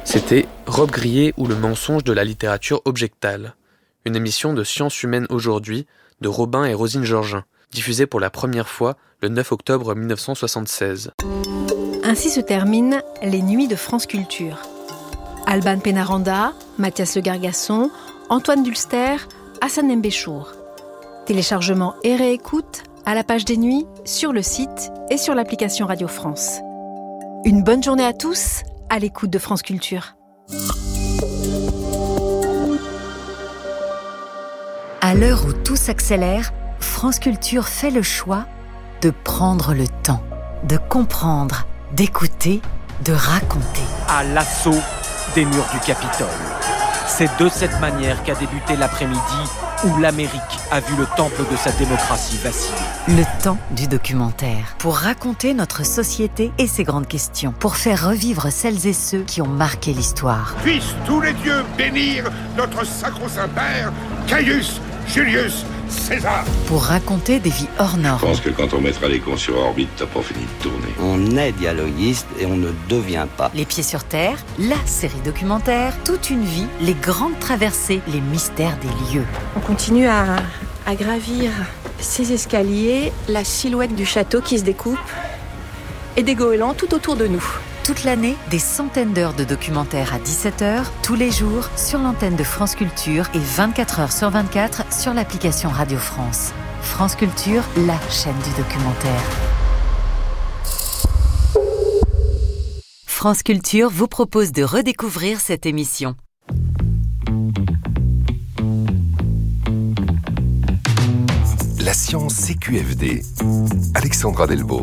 C'était Robe grillée ou le mensonge de la littérature objectale, une émission de Sciences humaines aujourd'hui de Robin et Rosine Georgin, diffusée pour la première fois le 9 octobre 1976. Ainsi se terminent les Nuits de France Culture. Alban Pénaranda, Mathias Le Gargasson, Antoine Dulster, Hassan Mbéchour. Téléchargement et réécoute à la page des Nuits, sur le site et sur l'application Radio France. Une bonne journée à tous, à l'écoute de France Culture. À l'heure où tout s'accélère, France Culture fait le choix de prendre le temps, de comprendre, d'écouter, de raconter. À l'assaut des murs du Capitole. C'est de cette manière qu'a débuté l'après-midi où l'Amérique a vu le temple de sa démocratie vaciller. Le temps du documentaire. Pour raconter notre société et ses grandes questions. Pour faire revivre celles et ceux qui ont marqué l'histoire. Puissent tous les dieux bénir notre sacro-saint père, Caius Julius César. Pour raconter des vies hors normes. Je pense que quand on mettra les cons sur orbite, t'as pas fini de tourner. On est dialoguiste et on ne devient pas. Les pieds sur terre, la série documentaire, toute une vie, les grandes traversées, les mystères des lieux. On continue à gravir ces escaliers, la silhouette du château qui se découpe et des goélands tout autour de nous. Toute l'année, des centaines d'heures de documentaires à 17h, tous les jours, sur l'antenne de France Culture et 24h sur 24 sur l'application Radio France. France Culture, la chaîne du documentaire. France Culture vous propose de redécouvrir cette émission. La science CQFD. Alexandra Delvaux.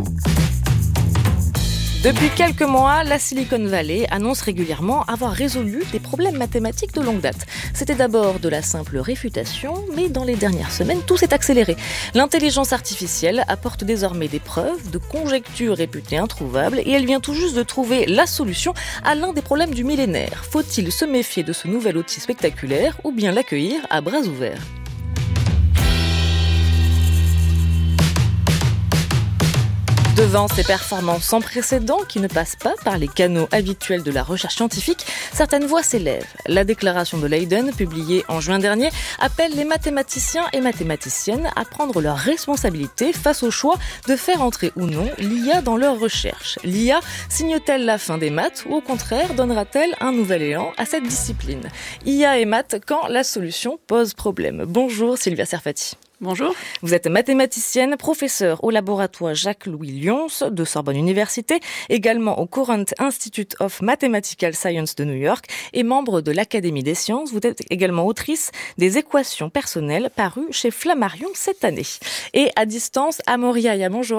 Depuis quelques mois, la Silicon Valley annonce régulièrement avoir résolu des problèmes mathématiques de longue date. C'était d'abord de la simple réfutation, mais dans les dernières semaines, tout s'est accéléré. L'intelligence artificielle apporte désormais des preuves de conjectures réputées introuvables et elle vient tout juste de trouver la solution à l'un des problèmes du millénaire. Faut-il se méfier de ce nouvel outil spectaculaire ou bien l'accueillir à bras ouverts ? Devant ces performances sans précédent qui ne passent pas par les canaux habituels de la recherche scientifique, certaines voix s'élèvent. La déclaration de Leiden, publiée en juin dernier, appelle les mathématiciens et mathématiciennes à prendre leurs responsabilités face au choix de faire entrer ou non l'IA dans leurs recherches. L'IA signe-t-elle la fin des maths ou au contraire donnera-t-elle un nouvel élan à cette discipline ? IA et maths quand la solution pose problème. Bonjour Sylvia Serfati. Bonjour. Vous êtes mathématicienne, professeure au laboratoire Jacques-Louis Lyons de Sorbonne Université, également au Courant Institute of Mathematical Science de New York et membre de l'Académie des sciences. Vous êtes également autrice des équations personnelles parues chez Flammarion cette année. Et à distance, Amaury Aya, bonjour.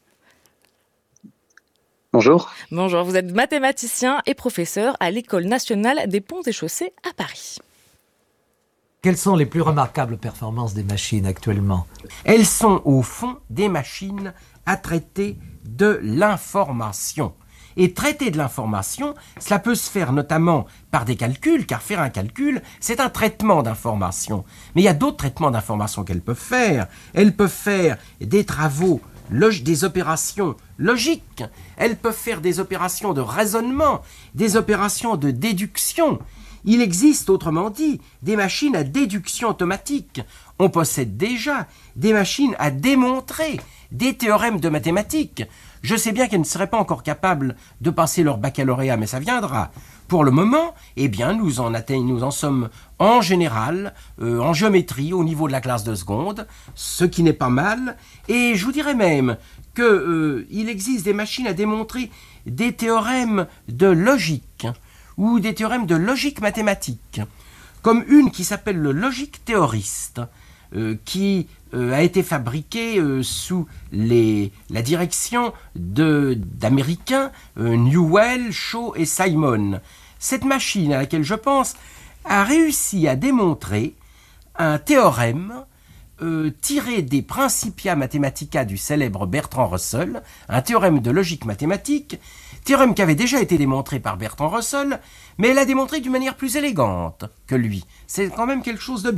Bonjour. Bonjour, vous êtes mathématicien et professeur à l'École nationale des ponts et chaussées à Paris. Quelles sont les plus remarquables performances des machines actuellement ? Elles sont au fond des machines à traiter de l'information. Et traiter de l'information, cela peut se faire notamment par des calculs, car faire un calcul, c'est un traitement d'information. Mais il y a d'autres traitements d'information qu'elles peuvent faire. Elles peuvent faire des travaux, des opérations logiques. Elles peuvent faire des opérations de raisonnement, des opérations de déduction. Il existe, autrement dit, des machines à déduction automatique. On possède déjà des machines à démontrer des théorèmes de mathématiques. Je sais bien qu'elles ne seraient pas encore capables de passer leur baccalauréat, mais ça viendra. Pour le moment, eh bien, nous en sommes en général, en géométrie, au niveau de la classe de seconde, ce qui n'est pas mal. Et je vous dirais même qu'il existe des machines à démontrer des théorèmes de logique, ou des théorèmes de logique mathématique, comme une qui s'appelle le logique théoriste, qui a été fabriquée sous la direction d'Américains Newell, Shaw et Simon. Cette machine à laquelle je pense a réussi à démontrer un théorème tiré des Principia Mathematica du célèbre Bertrand Russell, un théorème de logique mathématique, théorème qui avait déjà été démontré par Bertrand Russell, mais elle l'a démontré d'une manière plus élégante que lui. C'est quand même quelque chose de bien.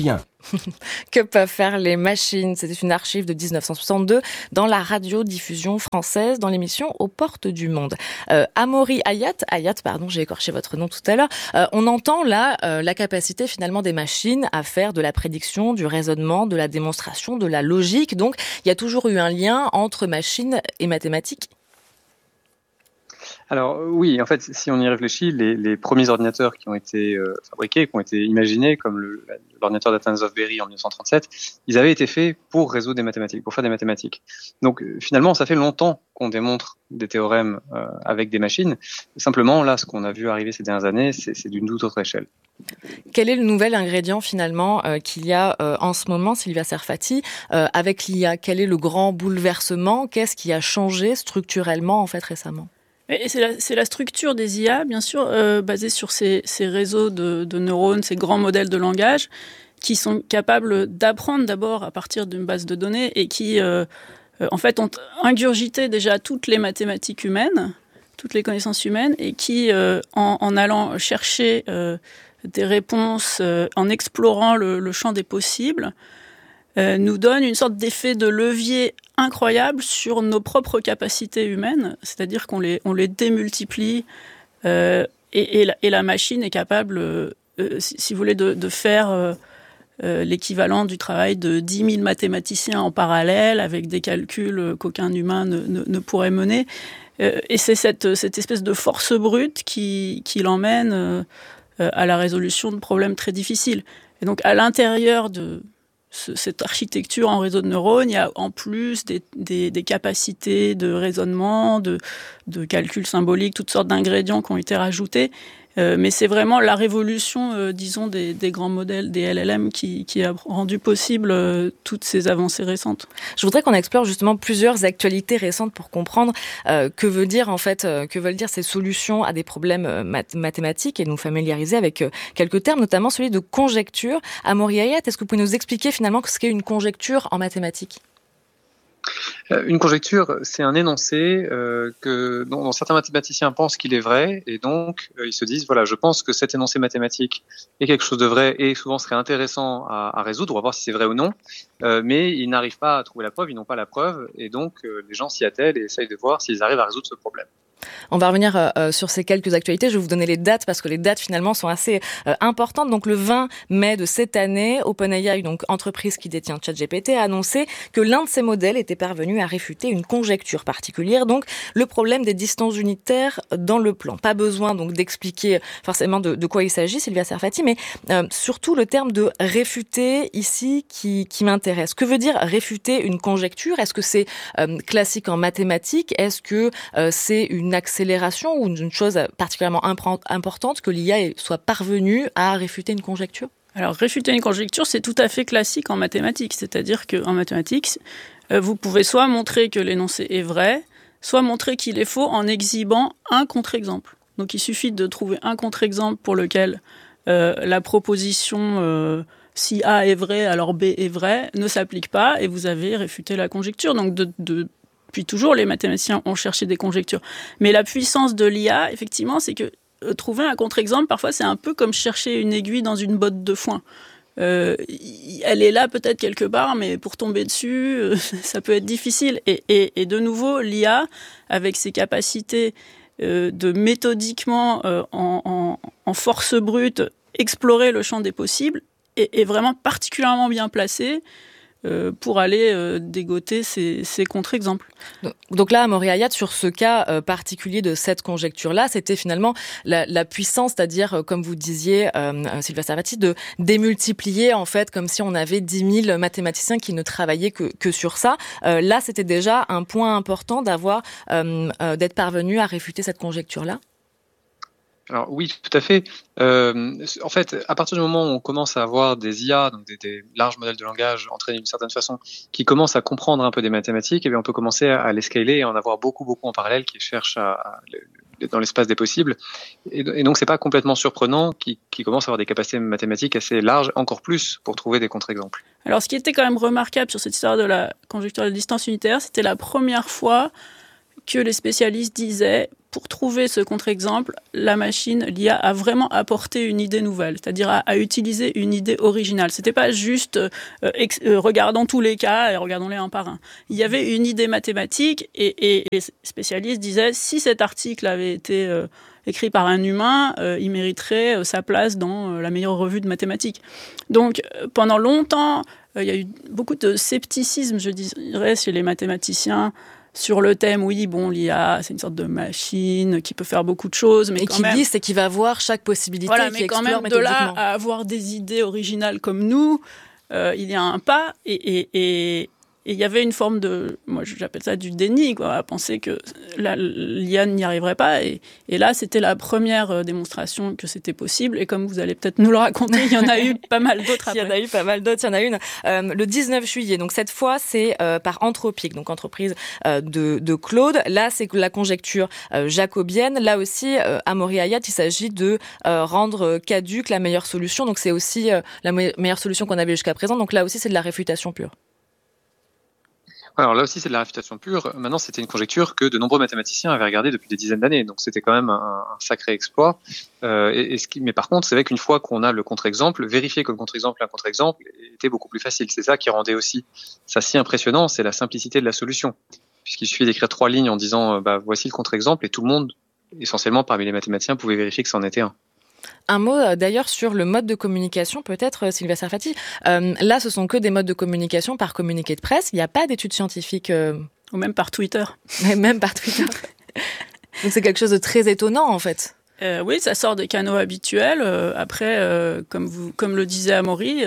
Que peuvent faire les machines? C'était une archive de 1962 dans la radiodiffusion française dans l'émission Aux portes du monde. Amaury Hayat, j'ai écorché votre nom tout à l'heure. On entend là la capacité finalement des machines à faire de la prédiction, du raisonnement, de la démonstration, de la logique. Donc il y a toujours eu un lien entre machines et mathématiques. Alors oui, en fait, si on y réfléchit, les premiers ordinateurs qui ont été fabriqués, qui ont été imaginés, comme l'ordinateur d'Athens of Berry en 1937, ils avaient été faits pour résoudre des mathématiques, pour faire des mathématiques. Donc finalement, ça fait longtemps qu'on démontre des théorèmes avec des machines. Simplement, là, ce qu'on a vu arriver ces dernières années, c'est d'une toute autre échelle. Quel est le nouvel ingrédient finalement qu'il y a en ce moment, Sylvia Serfati, avec l'IA? Quel est le grand bouleversement? Qu'est-ce qui a changé structurellement en fait récemment? Et c'est la structure des IA, bien sûr, basée sur ces réseaux de neurones, ces grands modèles de langage, qui sont capables d'apprendre d'abord à partir d'une base de données et qui, en fait, ont ingurgité déjà toutes les mathématiques humaines, toutes les connaissances humaines, et qui, en allant chercher des réponses, en explorant le champ des possibles, nous donne une sorte d'effet de levier incroyable sur nos propres capacités humaines, c'est-à-dire qu'on les démultiplie et la machine est capable, si vous voulez, de faire l'équivalent du travail de 10 000 mathématiciens en parallèle avec des calculs qu'aucun humain ne pourrait mener. Et c'est cette espèce de force brute qui l'emmène à la résolution de problèmes très difficiles. Et donc à l'intérieur de cette architecture en réseau de neurones, il y a en plus des capacités de raisonnement, de calcul symbolique, toutes sortes d'ingrédients qui ont été rajoutés. Mais c'est vraiment la révolution, disons, des grands modèles, des LLM, qui a rendu possible toutes ces avancées récentes. Je voudrais qu'on explore justement plusieurs actualités récentes pour comprendre que veulent dire ces solutions à des problèmes mathématiques et nous familiariser avec quelques termes, notamment celui de conjecture. Amaury Hayat, est-ce que vous pouvez nous expliquer finalement ce qu'est une conjecture en mathématiques ? Une conjecture, c'est un énoncé dont certains mathématiciens pensent qu'il est vrai, et donc ils se disent, voilà, je pense que cet énoncé mathématique est quelque chose de vrai et souvent serait intéressant à résoudre, on va voir si c'est vrai ou non, mais ils n'arrivent pas à trouver la preuve, ils n'ont pas la preuve, et donc les gens s'y attellent et essayent de voir s'ils arrivent à résoudre ce problème. On va revenir sur ces quelques actualités. Je vais vous donner les dates parce que les dates finalement sont assez importantes. Donc le 20 mai de cette année, OpenAI, donc entreprise qui détient ChatGPT, a annoncé que l'un de ses modèles était parvenu à réfuter une conjecture particulière, donc le problème des distances unitaires dans le plan. Pas besoin donc d'expliquer forcément de quoi il s'agit, Sylvia Serfati, mais surtout le terme de réfuter ici qui m'intéresse. Que veut dire réfuter une conjecture? Est-ce que c'est classique en mathématiques? Est-ce que c'est une accélération ou une chose particulièrement importante que l'IA soit parvenue à réfuter une conjecture? Alors, réfuter une conjecture, c'est tout à fait classique en mathématiques. C'est-à-dire qu'en mathématiques, vous pouvez soit montrer que l'énoncé est vrai, soit montrer qu'il est faux en exhibant un contre-exemple. Donc, il suffit de trouver un contre-exemple pour lequel la proposition si A est vrai, alors B est vrai, ne s'applique pas et vous avez réfuté la conjecture. Donc, depuis toujours, les mathématiciens ont cherché des conjectures. Mais la puissance de l'IA, effectivement, c'est que trouver un contre-exemple, parfois, c'est un peu comme chercher une aiguille dans une botte de foin. Elle est là peut-être quelque part, mais pour tomber dessus, ça peut être difficile. Et de nouveau, l'IA, avec ses capacités de méthodiquement, en force brute, explorer le champ des possibles, est vraiment particulièrement bien placée pour aller dégoter ces contre-exemples. Donc là, Amaury Hayat, sur ce cas particulier de cette conjecture-là, c'était finalement la puissance, c'est-à-dire, comme vous disiez, Sylvia Serfati, de démultiplier, en fait, comme si on avait 10 000 mathématiciens qui ne travaillaient que sur ça. Là, c'était déjà un point important d'être parvenu à réfuter cette conjecture-là. Alors oui, tout à fait. En fait, à partir du moment où on commence à avoir des IA, donc des larges modèles de langage entraînés d'une certaine façon, qui commencent à comprendre un peu des mathématiques, et bien on peut commencer à les scaler et en avoir beaucoup en parallèle qui cherchent dans l'espace des possibles. Et donc c'est pas complètement surprenant qu'ils commencent à avoir des capacités mathématiques assez larges, encore plus pour trouver des contre-exemples. Alors ce qui était quand même remarquable sur cette histoire de la conjecture de distance unitaire, c'était la première fois que les spécialistes disaient, pour trouver ce contre-exemple, l'IA a vraiment apporté une idée nouvelle, c'est-à-dire a utilisé une idée originale. C'était pas juste regardons tous les cas et regardons-les un par un. Il y avait une idée mathématique et les spécialistes disaient, si cet article avait été écrit par un humain, il mériterait sa place dans la meilleure revue de mathématiques. Donc, pendant longtemps, il y a eu beaucoup de scepticisme, je dirais, chez les mathématiciens sur le thème, oui, bon, l'IA, c'est une sorte de machine qui peut faire beaucoup de choses, mais et quand qui même... dit, c'est qu'il va voir chaque possibilité, voilà, qui mais quand explore même, de là méthodiquement. à avoir des idées originales comme nous, il y a un pas, et il y avait une forme de, moi j'appelle ça du déni, quoi, à penser que l'IA n'y arriverait pas. Et là, c'était la première démonstration que c'était possible. Et comme vous allez peut-être nous le raconter, il y en a eu pas mal d'autres après. Il y en a eu pas mal d'autres. Il y en a une le 19 juillet. Donc cette fois, c'est par Anthropic, donc entreprise de Claude. Là, c'est la conjecture jacobienne. Là aussi, Amaury Hayat, il s'agit de rendre caduque la meilleure solution. Donc c'est aussi la meilleure solution qu'on avait jusqu'à présent. Donc là aussi, c'est de la réfutation pure. Alors là aussi, c'est de la réfutation pure. Maintenant, c'était une conjecture que de nombreux mathématiciens avaient regardée depuis des dizaines d'années. Donc, c'était quand même un sacré exploit. Mais par contre, c'est vrai qu'une fois qu'on a le contre-exemple, vérifier que le contre-exemple est un contre-exemple était beaucoup plus facile. C'est ça qui rendait aussi ça si impressionnant, c'est la simplicité de la solution. Puisqu'il suffit d'écrire 3 lignes en disant voici le contre-exemple, et tout le monde, essentiellement parmi les mathématiciens, pouvait vérifier que c'en était un. Un mot d'ailleurs sur le mode de communication, peut-être Sylvia Sarfati. Là, ce sont que des modes de communication par communiqué de presse. Il n'y a pas d'études scientifiques. Ou même par Twitter. Même par Twitter. Donc c'est quelque chose de très étonnant en fait. Oui, ça sort des canaux habituels. Après, comme le disait Amaury,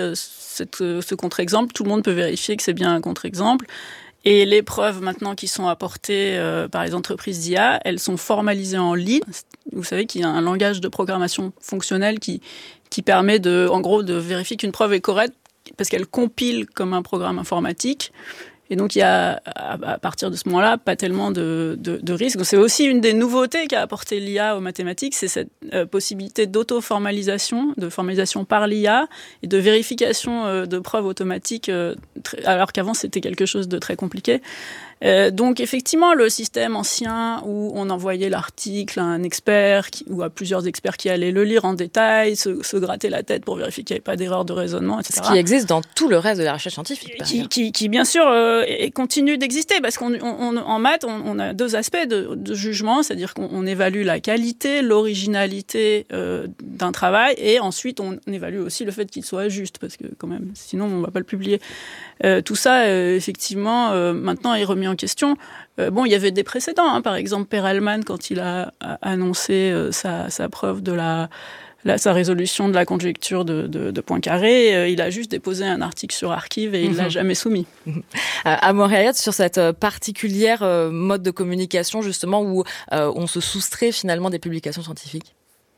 ce contre-exemple, tout le monde peut vérifier que c'est bien un contre-exemple. Et les preuves maintenant qui sont apportées par les entreprises d'IA, elles sont formalisées en ligne. Vous savez qu'il y a un langage de programmation fonctionnelle qui permet en gros de vérifier qu'une preuve est correcte parce qu'elle compile comme un programme informatique. Et donc, il y a, à partir de ce moment-là, pas tellement de risques. Donc, c'est aussi une des nouveautés qu'a apporté l'IA aux mathématiques, c'est cette possibilité d'auto-formalisation, de formalisation par l'IA et de vérification de preuves automatiques, alors qu'avant, c'était quelque chose de très compliqué. Donc, effectivement, le système ancien où on envoyait l'article à un expert ou à plusieurs experts qui allaient le lire en détail, se gratter la tête pour vérifier qu'il n'y avait pas d'erreur de raisonnement, etc. Ce qui existe dans tout le reste de la recherche scientifique. Qui bien sûr, continue d'exister parce qu'en maths, on a 2 aspects de jugement, c'est-à-dire qu'on évalue la qualité, l'originalité d'un travail et ensuite on évalue aussi le fait qu'il soit juste parce que quand même, sinon on ne va pas le publier. Tout ça, effectivement, maintenant est remis en question. Il y avait des précédents, par exemple Perelman, quand il a annoncé sa preuve de sa résolution de la conjecture de Poincaré, il a juste déposé un article sur Archive et il l'a jamais soumis. Amaury Hayat, sur cette particulière mode de communication, justement, où on se soustrait finalement des publications scientifiques.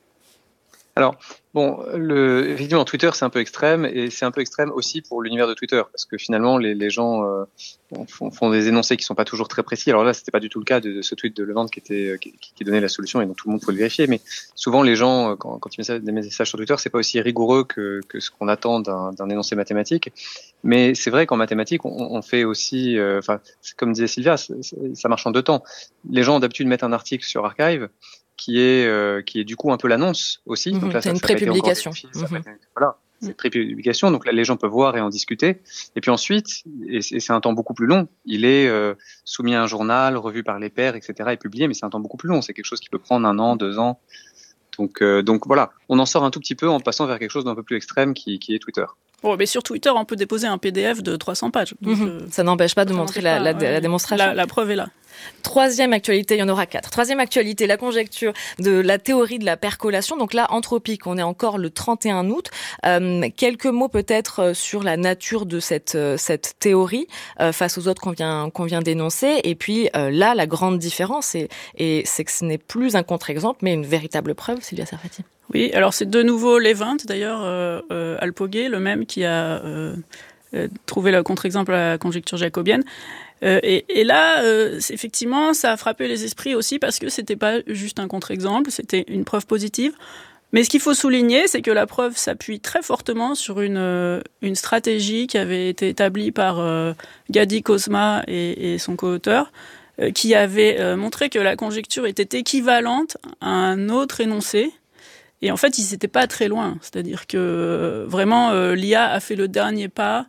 Alors, effectivement, Twitter, c'est un peu extrême, et c'est un peu extrême aussi pour l'univers de Twitter, parce que finalement, les gens font des énoncés qui sont pas toujours très précis. Alors là, c'était pas du tout le cas de ce tweet de Levente qui donnait la solution, et donc tout le monde pouvait le vérifier. Mais souvent, les gens, quand ils mettent des messages sur Twitter, c'est pas aussi rigoureux que ce qu'on attend d'un énoncé mathématique. Mais c'est vrai qu'en mathématiques, on fait aussi, comme disait Sylvia, ça marche en 2 temps. Les gens d'habitude mettent un article sur Archive, qui est du coup un peu l'annonce aussi. Donc là, c'est une prépublication. Voilà, c'est une prépublication. Donc là, les gens peuvent voir et en discuter. Et puis ensuite, et c'est un temps beaucoup plus long, il est soumis à un journal, revu par les pairs, etc. et publié, mais c'est un temps beaucoup plus long. C'est quelque chose qui peut prendre 1 an, 2 ans. Donc voilà, on en sort un tout petit peu en passant vers quelque chose d'un peu plus extrême qui est Twitter. Bon, mais sur Twitter, on peut déposer un PDF de 300 pages. Donc, ça n'empêche pas de montrer la démonstration. La preuve est là. 3e actualité, il y en aura 4. 3e actualité, la conjecture de la théorie de la percolation. Donc là, Anthropic, on est encore le 31 août. Quelques mots peut-être sur la nature de cette théorie face aux autres qu'on vient d'énoncer. Et puis là, la grande différence, c'est que ce n'est plus un contre-exemple, mais une véritable preuve, Sylvia Sarfati. Oui, alors c'est de nouveau Levente, d'ailleurs, Alpoguet, le même qui a trouvé le contre-exemple à la conjecture jacobienne. Et là, effectivement, ça a frappé les esprits aussi parce que c'était pas juste un contre-exemple, c'était une preuve positive. Mais ce qu'il faut souligner, c'est que la preuve s'appuie très fortement sur une stratégie qui avait été établie par Gadi Cosma et son co-auteur, qui avait montré que la conjecture était équivalente à un autre énoncé. Et en fait, ils n'étaient pas très loin. C'est-à-dire que vraiment, l'IA a fait le dernier pas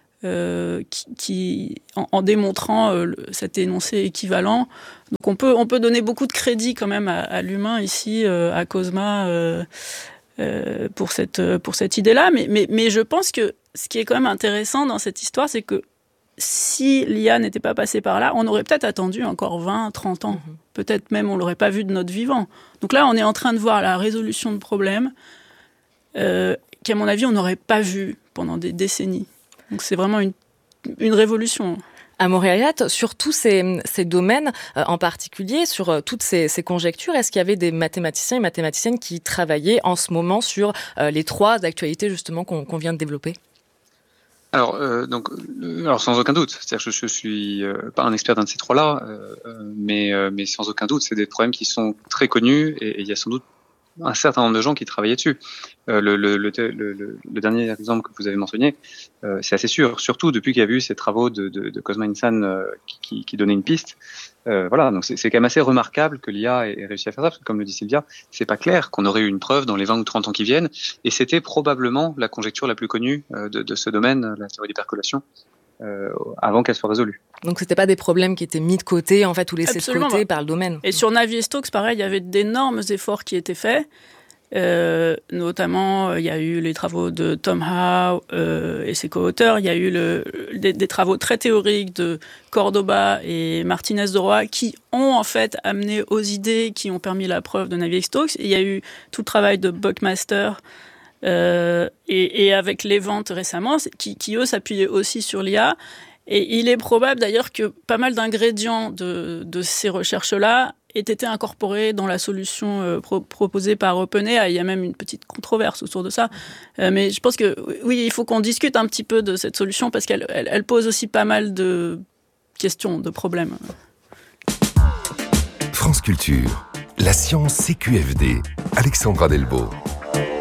en démontrant cet énoncé équivalent. Donc on peut donner beaucoup de crédit quand même à l'humain ici, à Cosma, pour cette idée-là. Mais je pense que ce qui est quand même intéressant dans cette histoire, c'est que si l'IA n'était pas passée par là, on aurait peut-être attendu encore 20, 30 ans. Peut-être même on ne l'aurait pas vu de notre vivant. Donc là, on est en train de voir la résolution de problèmes qu'à mon avis, on n'aurait pas vu pendant des décennies. Donc c'est vraiment une révolution. À Montréal, sur tous ces domaines, en particulier, sur toutes ces conjectures, est-ce qu'il y avait des mathématiciens et mathématiciennes qui travaillaient en ce moment sur les 3 actualités justement qu'on vient de développer ? Alors sans aucun doute. C'est-à-dire que je suis pas un expert d'un de ces 3-là, mais sans aucun doute, c'est des problèmes qui sont très connus et il y a sans doute un certain nombre de gens qui travaillaient dessus. Le dernier exemple que vous avez mentionné, c'est assez sûr, surtout depuis qu'il y a eu ces travaux de Cosma Insan qui donnaient une piste. Voilà, donc c'est quand même assez remarquable que l'IA ait réussi à faire ça, parce que comme le dit Sylvia, c'est pas clair qu'on aurait eu une preuve dans les 20 ou 30 ans qui viennent, et c'était probablement la conjecture la plus connue de ce domaine, la théorie des percolations, avant qu'elle soit résolue. Donc c'était pas des problèmes qui étaient mis de côté, en fait, ou laissés Absolument. de côté par le domaine. Et sur Navier-Stokes, pareil, il y avait d'énormes efforts qui étaient faits. Notamment, il y a eu les travaux de Tom Howe et ses co-auteurs. Il y a eu des travaux très théoriques de Cordoba et Martinez de Roy qui ont en fait amené aux idées qui ont permis la preuve de Navier-Stokes. Et il y a eu tout le travail de Buckmaster et avec Levant récemment, qui eux s'appuyaient aussi sur l'IA. Et il est probable d'ailleurs que pas mal d'ingrédients de ces recherches-là aient été incorporés dans la solution proposée par OpenAI. Il y a même une petite controverse autour de ça. Mais je pense que oui, il faut qu'on discute un petit peu de cette solution parce qu'elle pose aussi pas mal de questions, de problèmes. France Culture, la science CQFD, Alexandra Delvaux.